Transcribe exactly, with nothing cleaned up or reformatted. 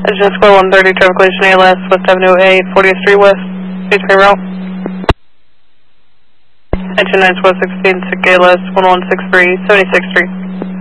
Engine Square one thirty, traffic collision A L S, West Avenue A, fortieth Street West, please pay route. Engine nine twelve sixteen, S I C A L S, one one six three, seventy-sixth Street.